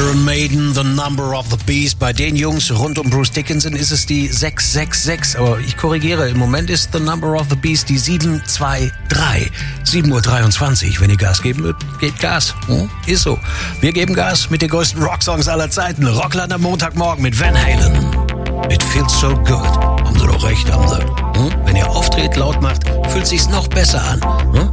Iron Maiden, The Number of the Beast. Bei den Jungs rund um Bruce Dickinson ist es die 666. Aber ich korrigiere, im Moment ist The Number of the Beast die 723. 7:23 Uhr. Wenn ihr Gas geben wollt, gebt Gas. Ist so. Wir geben Gas mit den größten Rocksongs aller Zeiten. Rockland am Montagmorgen mit Van Halen. It feels so good. Haben Sie doch recht, haben Sie. Wenn ihr auftritt, laut macht, fühlt sich's noch besser an.